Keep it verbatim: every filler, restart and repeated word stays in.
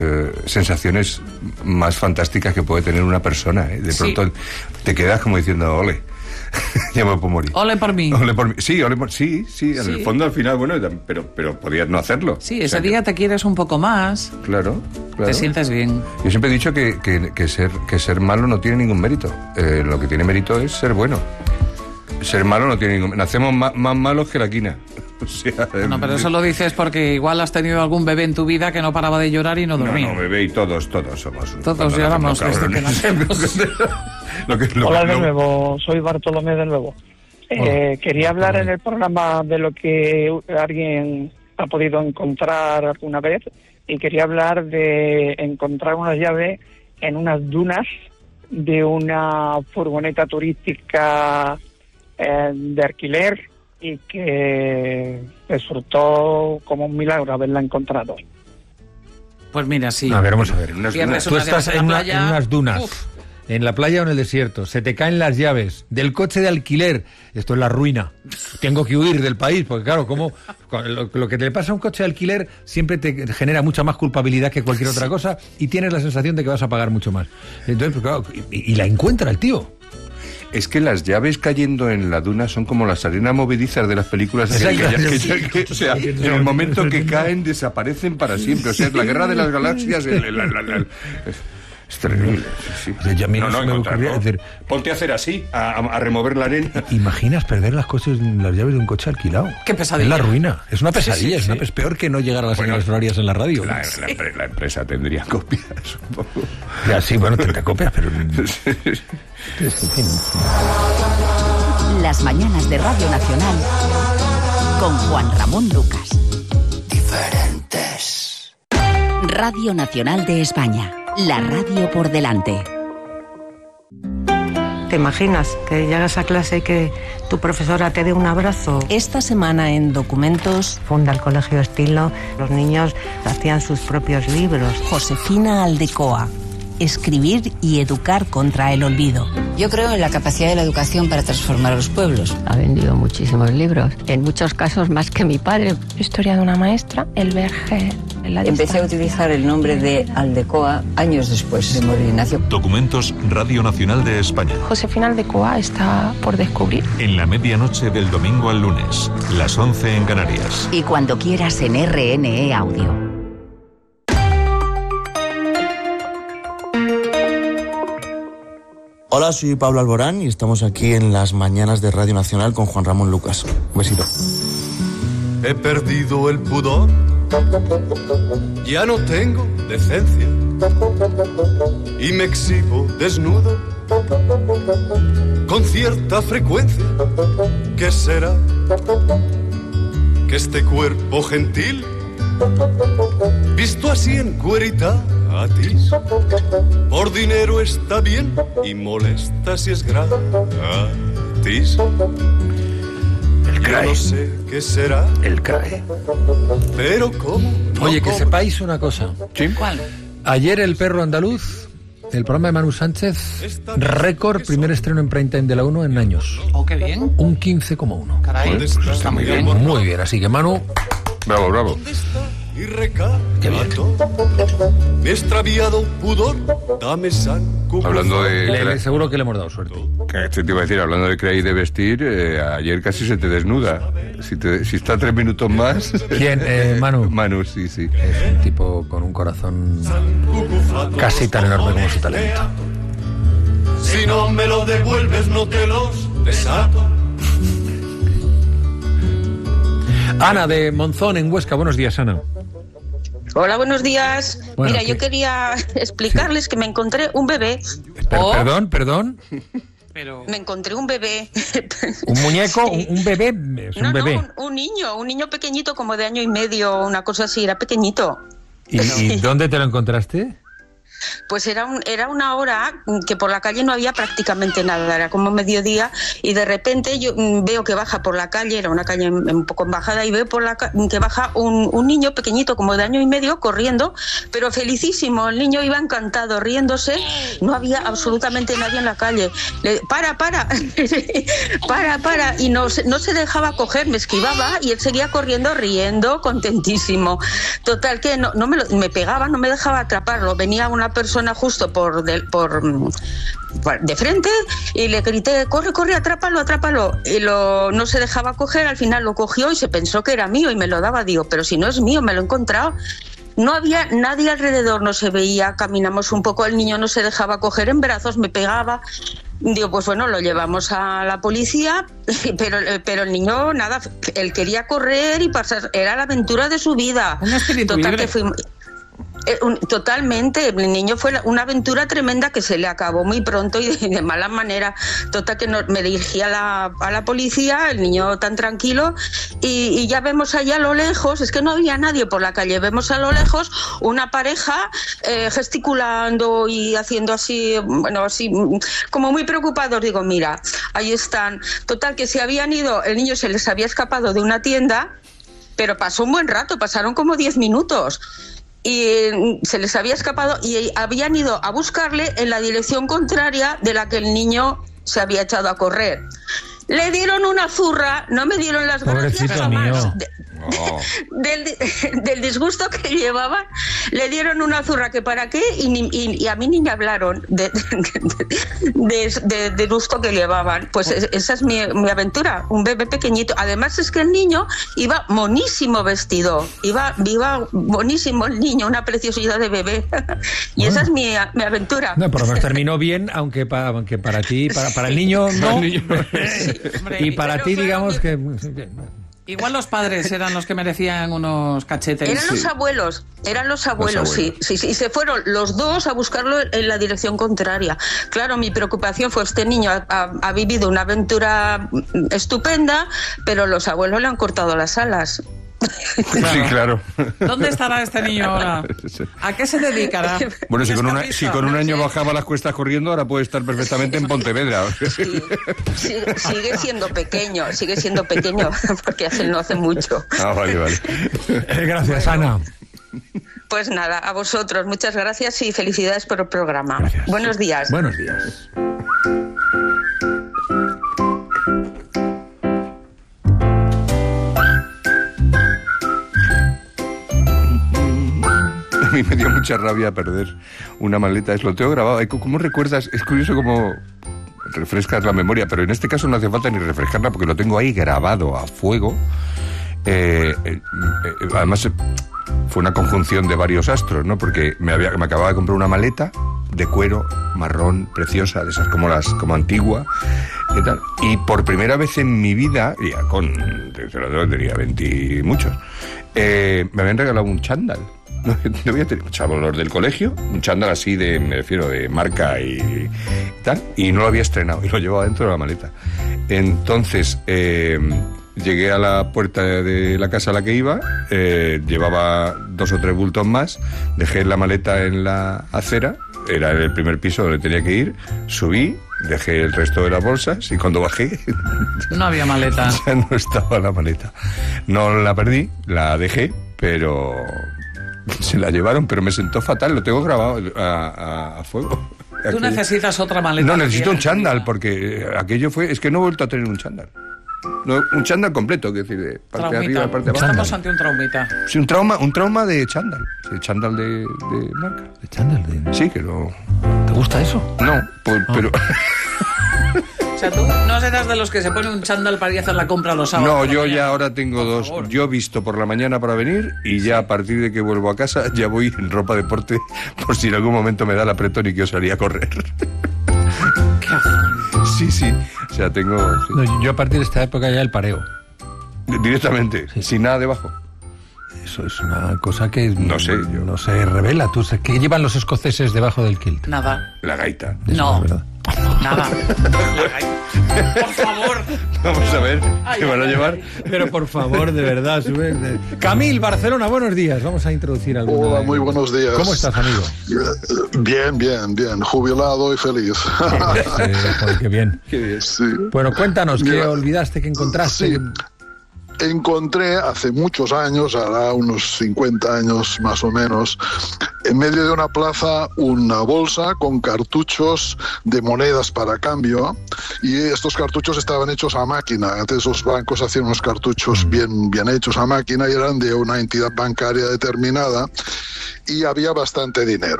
eh, sensaciones más fantásticas que puede tener una persona, ¿eh? De pronto sí. Te quedas como diciendo, ole, ya me puedo morir. Ole por mí. Ole por mí. Sí, ole por... sí, sí, en sí. El fondo al final, bueno, pero, pero podías no hacerlo. Sí, ese o sea, día que... te quieres un poco más. Claro, claro. Te sientes bien. Yo siempre he dicho que, que, que, ser, que ser malo no tiene ningún mérito. Eh, lo que tiene mérito es ser bueno. Ser malo no tiene ningún... Nacemos más, más malos que la quina. O sea, no, pero eso lo dices porque igual has tenido algún bebé en tu vida que no paraba de llorar y no dormía. No, no, bebé y todos, todos somos. Todos lloramos desde que nacemos. lo que, lo, Hola lo... de nuevo, soy Bartolomé de nuevo. Eh, quería hablar en el programa de lo que alguien ha podido encontrar alguna vez y quería hablar de encontrar unas llaves en unas dunas de una furgoneta turística eh, de alquiler y que resultó como un milagro haberla encontrado. Pues mira, sí. A ver, vamos a ver. Unas dunas. Tú estás en, una, en unas dunas, uf, en la playa o en el desierto, se te caen las llaves del coche de alquiler. Esto es la ruina. Tengo que huir del país, porque claro, como lo, lo que te le pasa a un coche de alquiler siempre te genera mucha más culpabilidad que cualquier otra cosa y tienes la sensación de que vas a pagar mucho más. Entonces, pues, claro, y, y la encuentra el tío. Es que las llaves cayendo en la duna son como las arenas movedizas de las películas. Que, que, que, que, o sea, en el momento que caen desaparecen para siempre. O sea, es la guerra de las galaxias. El, el, el, el, el, es terrible. Sí, sí. Ya, mira, no, no, me gustaría decir, ponte a hacer así, a, a remover la arena. ¿Imaginas perder las cosas, las llaves de un coche alquilado? Qué pesadilla. Es la ruina. Es una pesadilla. Sí, sí, es, una, sí. es peor que no llegar a las bueno, señales horarias en la radio. La, la, la, la empresa tendría copias, supongo. Ya, sí, bueno, tendrá copias, pero... Las mañanas de Radio Nacional con Juan Ramón Lucas. Diferentes. Radio Nacional de España. La radio por delante. ¿Te imaginas que llegas a clase y que tu profesora te dé un abrazo? Esta semana en Documentos... Funda el Colegio Estilo. Los niños hacían sus propios libros. Josefina Aldecoa. Escribir y educar contra el olvido. Yo creo en la capacidad de la educación para transformar a los pueblos. Ha vendido muchísimos libros, en muchos casos más que mi padre. Historia de una maestra, el verge. La Empecé a utilizar el nombre de Aldecoa años después de morir Ignacio. Documentos Radio Nacional de España. Josefina Aldecoa está por descubrir. En la medianoche del domingo al lunes, las once en Canarias. Y cuando quieras en R N E Audio. Hola, soy Pablo Alborán y estamos aquí en las mañanas de Radio Nacional con Juan Ramón Lucas. Un besito. He perdido el pudor, ya no tengo decencia y me exhibo desnudo con cierta frecuencia. ¿Qué será? Que este cuerpo gentil, visto así en cuerita, a ti por dinero está bien y molesta si es gratis. El C R A E. Yo no sé qué será. El C R A E. Pero cómo. No Oye, que cómo. sepáis una cosa. ¿Sí? ¿Cuál? Ayer El Perro Andaluz, el programa de Manu Sánchez, récord, primer estreno en prime time de la uno en años. Oh, qué bien. Un quince coma uno. Caray, pues está muy bien. Muy bien, así que Manu, bravo, bravo. Y recato, qué bien. Mi extraviado pudor, dame san. Hablando de... Le, le, seguro que le hemos dado suerte. Que te iba a decir, hablando de creer y de vestir, eh, ayer casi se te desnuda. Si, te, si está tres minutos más... ¿Quién? Eh, Manu. Manu, sí, sí. Es un tipo con un corazón casi tan enorme como su talento. Si no me lo devuelves, no te los desato. Ana de Monzón, en Huesca. Buenos días, Ana. Hola, buenos días. Bueno, Mira, ¿qué? yo quería explicarles sí. que me encontré un bebé. Per- oh, perdón, perdón. Pero... Me encontré un bebé. ¿Un muñeco? Sí. ¿Un bebé? Es un no, bebé. No, un, un niño, un niño pequeñito, como de año y medio, una cosa así, era pequeñito. ¿Y, ¿Y dónde te lo encontraste? Pues era, un, era una hora que por la calle no había prácticamente nada, era como mediodía, y de repente yo veo que baja por la calle, era una calle un poco en bajada, y veo por la que baja un, un niño pequeñito, como de año y medio, corriendo, pero felicísimo. El niño iba encantado, riéndose, no había absolutamente nadie en la calle. Le, para, para, para, para, y no, no se dejaba coger, me esquivaba y él seguía corriendo, riendo, contentísimo. Total que no, no me, lo, me pegaba, no me dejaba atraparlo. Venía una persona justo por, de, por, por de frente y le grité, corre, corre, atrápalo, atrápalo. Y lo, no se dejaba coger, al final lo cogió y se pensó que era mío y me lo daba. Digo, pero si no es mío, me lo he encontrado. No había nadie alrededor, no se veía, caminamos un poco, el niño no se dejaba coger en brazos, me pegaba. Digo, pues bueno, lo llevamos a la policía, pero, pero el niño, nada, él quería correr y pasar, era la aventura de su vida. Un espíritu Total, libre. que fuimos... Eh, un, totalmente, el niño fue una aventura tremenda que se le acabó muy pronto y de, de mala manera. Total que no, me dirigí a la, a la policía, el niño tan tranquilo, y, y ya vemos allá a lo lejos, es que no había nadie por la calle, vemos a lo lejos una pareja eh, gesticulando y haciendo así, bueno, así como muy preocupados. Digo, mira, ahí están. Total que se habían ido, el niño se les había escapado de una tienda, pero pasó un buen rato, pasaron como diez minutos. Y se les había escapado y habían ido a buscarle en la dirección contraria de la que el niño se había echado a correr. Le dieron una zurra, no me dieron las gracias jamás. De, oh. de, del, del disgusto que llevaban, le dieron una zurra que para qué, y, ni, y, y a mí ni me hablaron de, de, de, de, de gusto que llevaban. Pues esa es mi, mi aventura, un bebé pequeñito. Además es que el niño iba monísimo vestido, iba, iba monísimo el niño, una preciosidad de bebé. Y bueno, esa es mi, mi aventura. No, por lo menos terminó bien, aunque para, aunque para ti, para, para el niño no. Sí, hombre, y para ti, digamos que... Igual los padres eran los que merecían unos cachetes. Eran los sí. abuelos, eran los abuelos, los abuelos. Sí, sí, sí. Y se fueron los dos a buscarlo en la dirección contraria. Claro, mi preocupación fue, este niño ha, ha, ha vivido una aventura estupenda, pero los abuelos le han cortado las alas. Claro. Sí, claro. ¿Dónde estará este niño ahora? ¿A qué se dedicará? Bueno, si con, una, si con un año bajaba las cuestas corriendo, ahora puede estar perfectamente en Pontevedra. Sí, sí, sigue siendo pequeño, sigue siendo pequeño, porque hace, no hace mucho. Ah, vale, vale. Gracias, Ana. Pues nada, a vosotros, muchas gracias y felicidades por el programa. Gracias. Buenos días. Buenos días. A mí me dio mucha rabia perder una maleta, es lo tengo grabado. ¿Cómo recuerdas? Es curioso cómo refrescas la memoria, pero en este caso no hace falta ni refrescarla porque lo tengo ahí grabado a fuego. Eh, eh, eh, además fue una conjunción de varios astros, ¿no? Porque me, había, me acababa de comprar una maleta de cuero marrón, preciosa, de esas como las como antigua y tal. Y por primera vez en mi vida, ya con tenía veinte muchos, eh, me habían regalado un chándal. No, no voy a tener mucho valor del colegio, un chándal así de, me refiero, de marca y tal, y no lo había estrenado y lo llevaba dentro de la maleta. Entonces eh, llegué a la puerta de la casa a la que iba, eh, llevaba dos o tres bultos más, dejé la maleta en la acera, era el primer piso donde tenía que ir, subí, dejé el resto de las bolsas y cuando bajé no había maleta. Ya no estaba la maleta. No la perdí, la dejé, pero se la llevaron, pero me sentó fatal, lo tengo grabado a, a, a fuego. Tú aquello. Necesitas otra maleta. No, necesito un chándal, porque aquello fue, es que no he vuelto a tener un chándal. No, un chándal completo, es decir, de parte traumita. De arriba, parte de abajo. Estamos ante un traumita. Sí, un trauma, un trauma de chándal, sí, chándal de, de marca. ¿De chándal? De... Sí, que no. ¿Te gusta eso? No, pues, oh. pero... O sea, tú no serás de los que se pone un chándal para ir a hacer la compra los sábados. No, yo ya ahora tengo dos. Favor. Yo he visto por la mañana para venir y ya a partir de que vuelvo a casa ya voy en ropa de deporte por si en algún momento me da el apretón y quiero salir a correr. Sí, sí. O sea, tengo... Sí. No, yo a partir de esta época ya el pareo. Directamente, sí. Sin nada debajo. Eso es una cosa que no sé, yo. no se revela. ¿Tú sabes qué llevan los escoceses debajo del kilt? Nada. La gaita. No. Eso es verdad. Nada. Por favor. Vamos a ver qué van a llevar. Pero por favor, de verdad, sube. Camil, Barcelona, buenos días. Vamos a introducir algo. Hola, muy buenos días. ¿Cómo estás, amigo? Bien, bien, bien. Jubilado y feliz. Sí, joder, qué bien. Qué bien. Sí. Bueno, cuéntanos, ¿qué Mira, olvidaste, que encontraste? Sí. Encontré hace muchos años, hará unos cincuenta años más o menos, en medio de una plaza una bolsa con cartuchos de monedas para cambio, y estos cartuchos estaban hechos a máquina. Antes los bancos hacían unos cartuchos bien, bien hechos a máquina y eran de una entidad bancaria determinada, y había bastante dinero.